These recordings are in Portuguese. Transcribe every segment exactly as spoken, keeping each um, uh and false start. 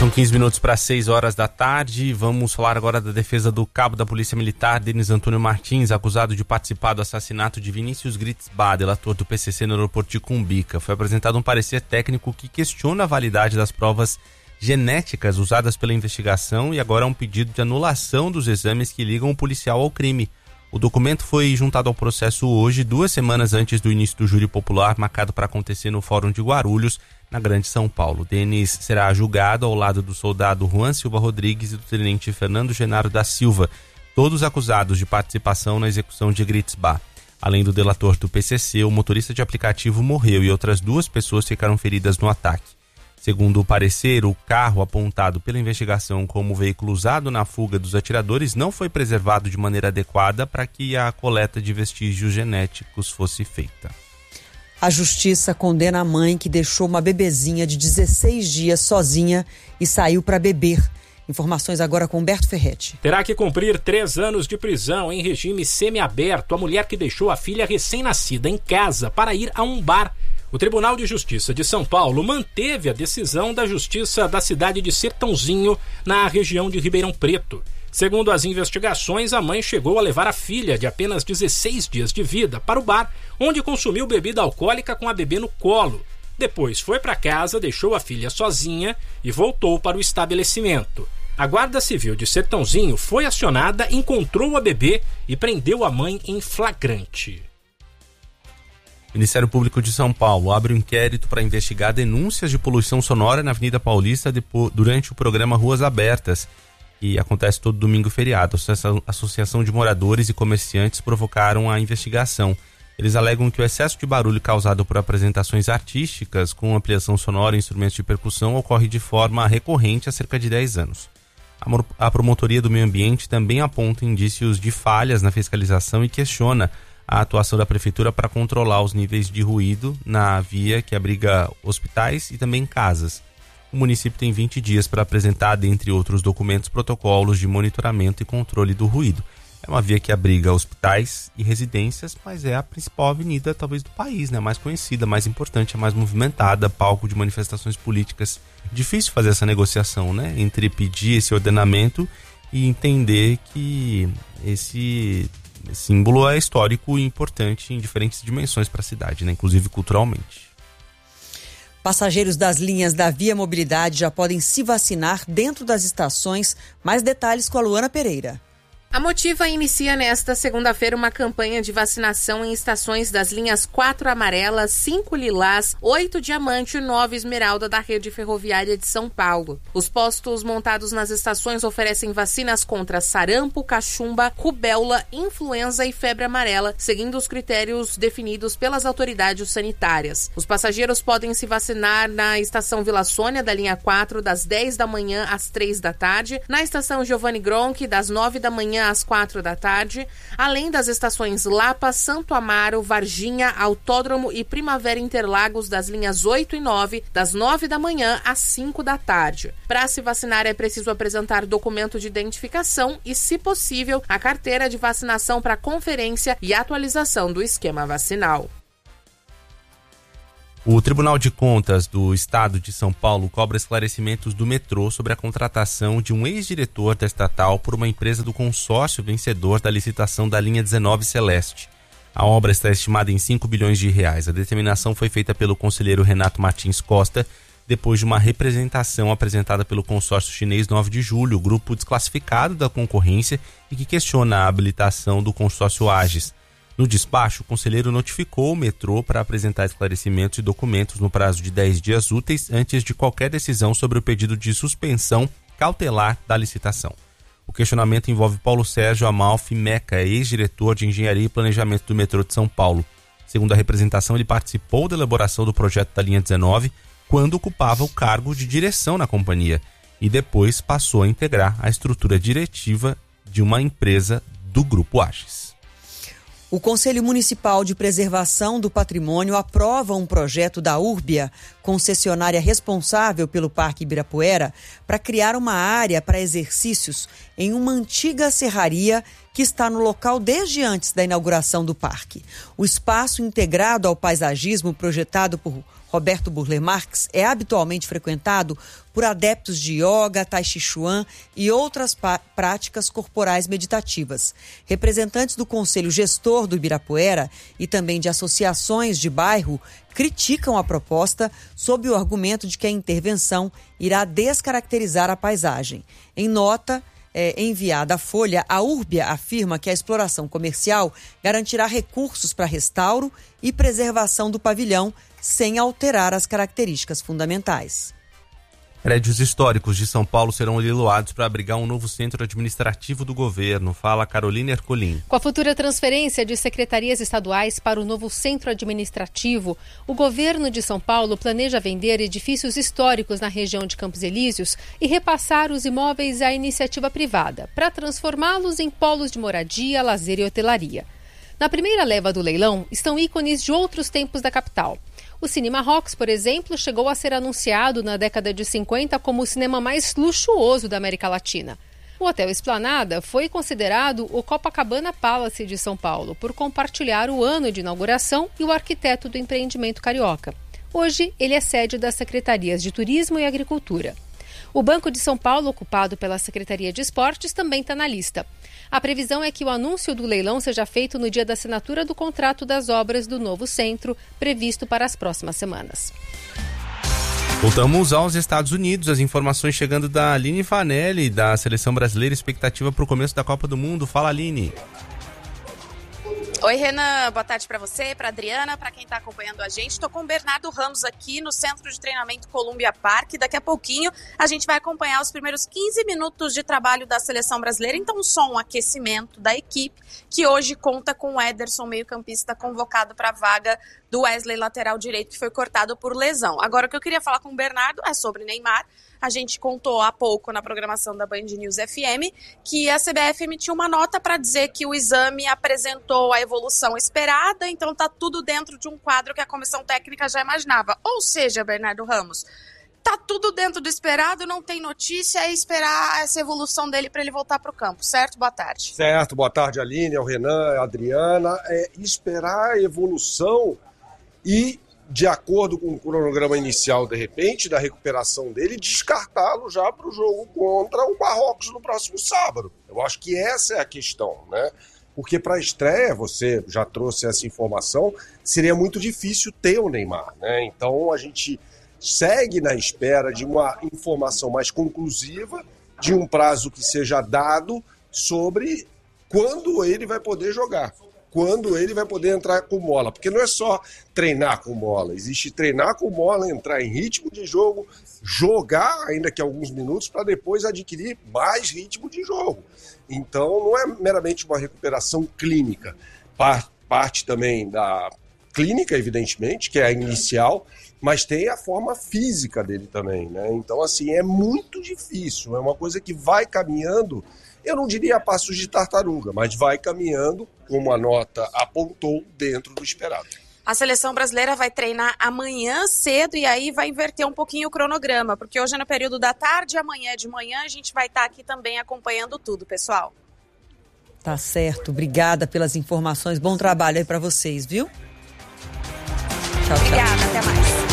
Faltam quinze minutos para seis horas da tarde. Vamos falar agora da defesa do cabo da Polícia Militar, Denis Antônio Martins, acusado de participar do assassinato de Vinícius Gritzbach, delator do P C C no aeroporto de Cumbica. Foi apresentado um parecer técnico que questiona a validade das provas genéticas usadas pela investigação e agora há um pedido de anulação dos exames que ligam o policial ao crime. O documento foi juntado ao processo hoje, duas semanas antes do início do júri popular, marcado para acontecer no Fórum de Guarulhos, na Grande São Paulo. Denis será julgado ao lado do soldado Juan Silva Rodrigues e do tenente Fernando Genaro da Silva, todos acusados de participação na execução de Gritzbach. Além do delator do P C C, o motorista de aplicativo morreu e outras duas pessoas ficaram feridas no ataque. Segundo o parecer, o carro apontado pela investigação como veículo usado na fuga dos atiradores não foi preservado de maneira adequada para que a coleta de vestígios genéticos fosse feita. A justiça condena a mãe que deixou uma bebezinha de dezesseis dias sozinha e saiu para beber. Informações agora com Humberto Ferretti. Terá que cumprir três anos de prisão em regime semiaberto a mulher que deixou a filha recém-nascida em casa para ir a um bar. O Tribunal de Justiça de São Paulo manteve a decisão da Justiça da cidade de Sertãozinho, na região de Ribeirão Preto. Segundo as investigações, a mãe chegou a levar a filha de apenas dezesseis dias de vida para o bar, onde consumiu bebida alcoólica com a bebê no colo. Depois foi para casa, deixou a filha sozinha e voltou para o estabelecimento. A Guarda Civil de Sertãozinho foi acionada, encontrou a bebê e prendeu a mãe em flagrante. O Ministério Público de São Paulo abre um inquérito para investigar denúncias de poluição sonora na Avenida Paulista depois, durante o programa Ruas Abertas, que acontece todo domingo e feriado. A Associação de Moradores e Comerciantes provocaram a investigação. Eles alegam que o excesso de barulho causado por apresentações artísticas com ampliação sonora e instrumentos de percussão ocorre de forma recorrente há cerca de dez anos. A Promotoria do Meio Ambiente também aponta indícios de falhas na fiscalização e questiona a atuação da Prefeitura para controlar os níveis de ruído na via que abriga hospitais e também casas. O município tem vinte dias para apresentar, dentre outros documentos, protocolos de monitoramento e controle do ruído. É uma via que abriga hospitais e residências, mas é a principal avenida, talvez, do país, né? Mais conhecida, mais importante, a mais movimentada, palco de manifestações políticas. Difícil fazer essa negociação, né? Entre pedir esse ordenamento e entender que esse símbolo é histórico e importante em diferentes dimensões para a cidade, né? Inclusive culturalmente. Passageiros das linhas da Via Mobilidade já podem se vacinar dentro das estações. Mais detalhes com a Luana Pereira. A Motiva inicia nesta segunda-feira uma campanha de vacinação em estações das linhas quatro amarelas, cinco lilás, oito diamante e nove esmeralda da rede ferroviária de São Paulo. Os postos montados nas estações oferecem vacinas contra sarampo, cachumba, rubéola, influenza e febre amarela, seguindo os critérios definidos pelas autoridades sanitárias. Os passageiros podem se vacinar na estação Vila Sônia, da linha quatro, das dez da manhã às três da tarde, na estação Giovanni Gronchi, das nove da manhã às quatro da tarde, além das estações Lapa, Santo Amaro, Varginha, Autódromo e Primavera Interlagos das linhas oito e nove, das nove da manhã às cinco da tarde. Para se vacinar é preciso apresentar documento de identificação e, se possível, a carteira de vacinação para conferência e atualização do esquema vacinal. O Tribunal de Contas do Estado de São Paulo cobra esclarecimentos do metrô sobre a contratação de um ex-diretor da estatal por uma empresa do consórcio vencedor da licitação da linha dezenove Celeste. A obra está estimada em cinco bilhões de reais. A determinação foi feita pelo conselheiro Renato Martins Costa, depois de uma representação apresentada pelo consórcio chinês nove de julho, grupo desclassificado da concorrência e que questiona a habilitação do consórcio Agis. No despacho, o conselheiro notificou o metrô para apresentar esclarecimentos e documentos no prazo de dez dias úteis antes de qualquer decisão sobre o pedido de suspensão cautelar da licitação. O questionamento envolve Paulo Sérgio Amalfi Meca, ex-diretor de Engenharia e Planejamento do metrô de São Paulo. Segundo a representação, ele participou da elaboração do projeto da linha dezenove quando ocupava o cargo de direção na companhia e depois passou a integrar a estrutura diretiva de uma empresa do Grupo Agis. O Conselho Municipal de Preservação do Patrimônio aprova um projeto da Urbia, concessionária responsável pelo Parque Ibirapuera, para criar uma área para exercícios em uma antiga serraria que está no local desde antes da inauguração do parque. O espaço integrado ao paisagismo projetado por Roberto Burle Marx é habitualmente frequentado por adeptos de yoga, tai chi chuan e outras práticas corporais meditativas. Representantes do Conselho Gestor do Ibirapuera e também de associações de bairro criticam a proposta sob o argumento de que a intervenção irá descaracterizar a paisagem. Em nota é, enviada à Folha, a Urbia afirma que a exploração comercial garantirá recursos para restauro e preservação do pavilhão sem alterar as características fundamentais. Prédios históricos de São Paulo serão leiloados para abrigar um novo centro administrativo do governo. Fala Carolina Ercolim. Com a futura transferência de secretarias estaduais para o novo centro administrativo, o governo de São Paulo planeja vender edifícios históricos na região de Campos Elíseos e repassar os imóveis à iniciativa privada, para transformá-los em polos de moradia, lazer e hotelaria. Na primeira leva do leilão estão ícones de outros tempos da capital. O Cinema Rocks, por exemplo, chegou a ser anunciado na década de cinquenta como o cinema mais luxuoso da América Latina. O Hotel Esplanada foi considerado o Copacabana Palace de São Paulo por compartilhar o ano de inauguração e o arquiteto do empreendimento carioca. Hoje, ele é sede das Secretarias de Turismo e Agricultura. O Banco de São Paulo, ocupado pela Secretaria de Esportes, também está na lista. A previsão é que o anúncio do leilão seja feito no dia da assinatura do contrato das obras do novo centro, previsto para as próximas semanas. Voltamos aos Estados Unidos, as informações chegando da Aline Fanelli, da Seleção Brasileira, expectativa para o começo da Copa do Mundo. Fala, Aline. Oi, Renan, boa tarde para você, para Adriana, para quem está acompanhando a gente. Estou com o Bernardo Ramos aqui no Centro de Treinamento Columbia Park. Daqui a pouquinho a gente vai acompanhar os primeiros quinze minutos de trabalho da Seleção Brasileira. Então, só um aquecimento da equipe, que hoje conta com o Ederson, meio-campista, convocado para a vaga do Wesley, lateral direito, que foi cortado por lesão. Agora, o que eu queria falar com o Bernardo é sobre Neymar. A gente contou há pouco na programação da Band News F M que a C B F emitiu uma nota para dizer que o exame apresentou a evolução esperada, então está tudo dentro de um quadro que a comissão técnica já imaginava. Ou seja, Bernardo Ramos, está tudo dentro do esperado, não tem notícia, é esperar essa evolução dele para ele voltar para o campo, certo? Boa tarde. Certo, boa tarde, Aline, ao Renan, a Adriana. É esperar a evolução e, de acordo com o cronograma inicial, de repente, da recuperação dele, descartá-lo já para o jogo contra o Marrocos no próximo sábado. Eu acho que essa é a questão, né? Porque para a estreia, você já trouxe essa informação, seria muito difícil ter o Neymar, né? Então a gente segue na espera de uma informação mais conclusiva, de um prazo que seja dado sobre quando ele vai poder jogar, quando ele vai poder entrar com bola. Porque não é só treinar com bola, existe treinar com bola, entrar em ritmo de jogo, jogar ainda que alguns minutos para depois adquirir mais ritmo de jogo. Então não é meramente uma recuperação clínica, parte também da clínica, evidentemente, que é a inicial, mas tem a forma física dele também, né? Então, assim, é muito difícil, é uma coisa que vai caminhando, eu não diria a passos de tartaruga, mas vai caminhando, como a nota apontou, dentro do esperado. A seleção brasileira vai treinar amanhã cedo e aí vai inverter um pouquinho o cronograma, porque hoje é no período da tarde e amanhã de manhã a gente vai estar aqui também acompanhando tudo, pessoal. Tá certo, obrigada pelas informações, bom trabalho aí para vocês, viu? Tchau, tchau. Obrigada, até mais.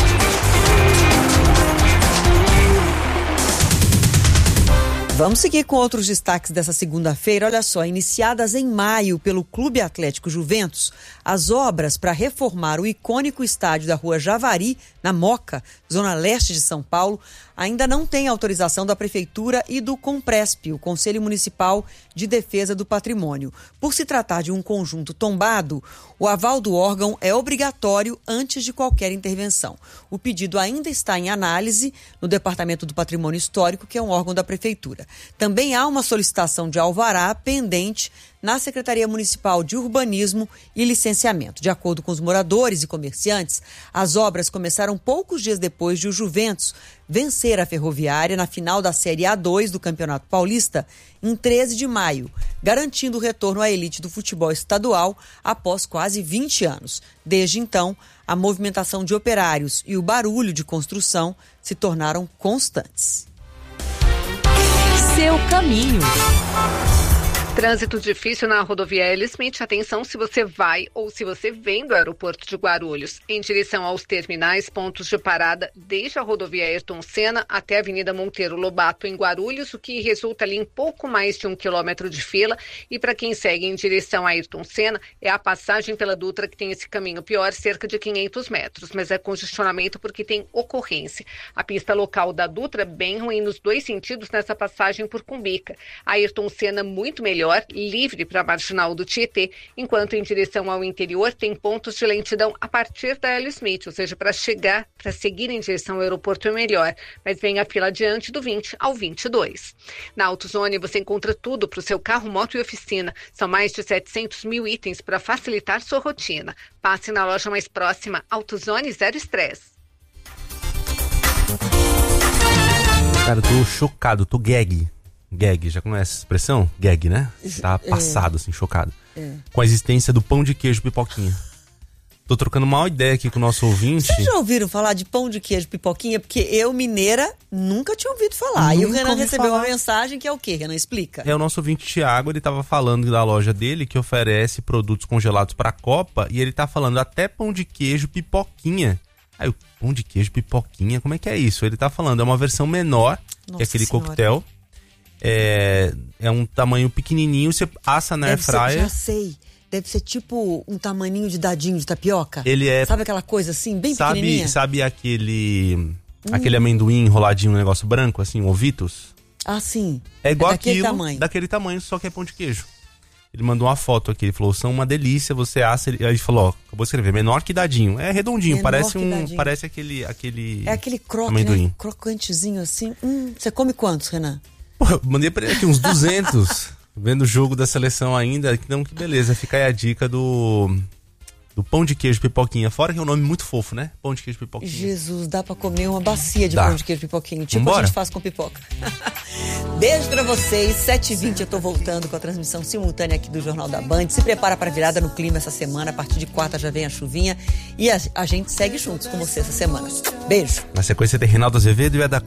Vamos seguir com outros destaques dessa segunda-feira. Olha só, iniciadas em maio pelo Clube Atlético Juventus, as obras para reformar o icônico estádio da Rua Javari, na Moca, zona leste de São Paulo, ainda não têm autorização da Prefeitura e do Compresp, o Conselho Municipal de Defesa do Patrimônio. Por se tratar de um conjunto tombado, o aval do órgão é obrigatório antes de qualquer intervenção. O pedido ainda está em análise no Departamento do Patrimônio Histórico, que é um órgão da Prefeitura. Também há uma solicitação de alvará pendente na Secretaria Municipal de Urbanismo e Licenciamento. De acordo com os moradores e comerciantes, as obras começaram poucos dias depois de o Juventus vencer a Ferroviária na final da Série A dois do Campeonato Paulista em treze de maio, garantindo o retorno à elite do futebol estadual após quase vinte anos. Desde então, a movimentação de operários e o barulho de construção se tornaram constantes. Seu caminho. Trânsito difícil na rodovia L. Smith. Atenção se você vai ou se você vem do aeroporto de Guarulhos. Em direção aos terminais, pontos de parada desde a rodovia Ayrton Senna até a Avenida Monteiro Lobato em Guarulhos, o que resulta ali em pouco mais de um quilômetro de fila. E para quem segue em direção a Ayrton Senna, é a passagem pela Dutra que tem esse caminho pior, cerca de quinhentos metros. Mas é congestionamento porque tem ocorrência. A pista local da Dutra bem ruim nos dois sentidos nessa passagem por Cumbica. A Ayrton Senna muito melhor, livre para a marginal do Tietê, enquanto em direção ao interior tem pontos de lentidão a partir da L. Smith, ou seja, para chegar, para seguir em direção ao aeroporto é melhor, mas vem a fila adiante do vinte ao vinte e dois. Na AutoZone você encontra tudo para o seu carro, moto e oficina. São mais de setecentos mil itens para facilitar sua rotina. Passe na loja mais próxima. AutoZone zero estresse. Cara, eu tô chocado, tô gag. Gag, já conhece essa expressão? Gag, né? Tá passado, é. assim, chocado. É. Com a existência do pão de queijo pipoquinha. Tô trocando uma ideia aqui com o nosso ouvinte. Vocês já ouviram falar de pão de queijo pipoquinha? Porque eu, mineira, nunca tinha ouvido falar. Nunca e o Renan recebeu falar. Uma mensagem que é o quê, Renan? Explica. É o nosso ouvinte Thiago, ele tava falando da loja dele que oferece produtos congelados pra Copa e ele tá falando até pão de queijo pipoquinha. Aí o pão de queijo pipoquinha, como é que é isso? Ele tá falando, é uma versão menor, Nossa que é aquele senhora. coquetel. É, é um tamanho pequenininho, você assa na Deve airfryer. Ser, já sei. Deve ser tipo um tamaninho de dadinho de tapioca. Ele é... Sabe aquela coisa assim, bem sabe, pequenininha? Sabe aquele... Hum. Aquele amendoim enroladinho, um negócio branco, assim, um ovitos? Ah, sim. É igual é daquele aquilo, tamanho. daquele tamanho, só que é pão de queijo. Ele mandou uma foto aqui, ele falou, são uma delícia, você assa... Aí ele falou, ó, acabou de escrever, menor que dadinho. É redondinho, menor parece um... Dadinho. Parece aquele, aquele... É aquele croque, né? Crocantezinho assim. Hum, você come quantos, Renan? Pô, mandei pra ele aqui uns duzentos. Vendo o jogo da seleção ainda. Então, que beleza. Fica aí a dica do... Do pão de queijo pipoquinha. Fora que é um nome muito fofo, né? Pão de queijo pipoquinha. Jesus, dá pra comer uma bacia de dá. Pão de queijo pipoquinha. Tipo Vambora? A gente faz com pipoca. Beijo pra vocês. sete e vinte eu tô voltando com a transmissão simultânea aqui do Jornal da Band. Se prepara pra virada no clima essa semana. A partir de quarta já vem a chuvinha. E a, a gente segue juntos com você essa semana. Beijo. Na sequência tem Reinaldo Azevedo e Eda